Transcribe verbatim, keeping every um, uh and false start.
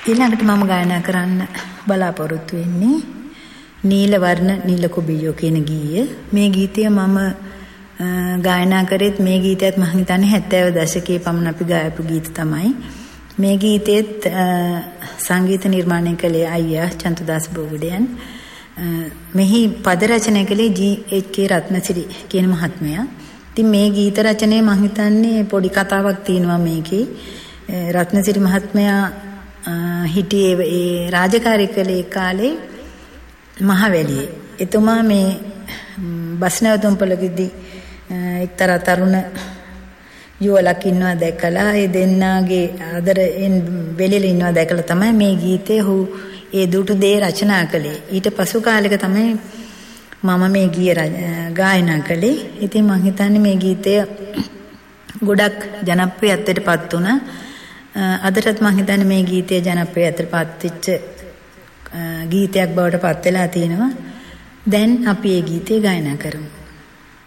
ඊළඟට මම ගායනා කරන්න බලාපොරොත්තු වෙන්නේ නීල වර්ණ නීල කුබියෝ කියන ගීය. මේ ගීතය මම ගායනා කරෙත් මේ ගීතයත් මම හිතන්නේ හැත්තෑව දශකයේ පමණ අපි ගායපු ගීත තමයි. මේ ගීතෙත් සංගීත නිර්මාණය කළේ අයියා චන්තුදාස් බෝගඩයන්. මෙහි පද රචනය කළේ ජී එච් කේ රත්නසිරි කියන මහත්මයා. ඉතින් මේ ගීත රචනයේ මම හිතන්නේ පොඩි කතාවක් තියෙනවා මේකේ. රත්නසිරි මහත්මයා හිටියේ ඒ රාජකාරී කළේ කාලේ මහවැලියේ. එතුමා මේ බස් නැවතුම්පළකදී එක්තරා තරුණ යුවලක් ඉන්නවා දැකලා ඒ දෙන්නාගේ ආදරෙන් වෙලෙල ඉන්නවා දැකලා තමයි මේ ගීතේ හු ඒ දුටු දේ රචනා කළේ. ඊට පසු කාලෙක තමයි මම මේ ගීය ගායනා කළේ. ඉතින් මම හිතන්නේ මේ ගීතය ගොඩක් ජනප්‍රියත්වයටපත් වුණා. අදටත් මම හිතන්නේ මේ ගීතය ජනප්‍රියත්වයටපත් වෙච්ච ගීතයක් බවට පත් වෙලා තියෙනවා. දැන් අපි මේ ගීතය ගායනා කරමු.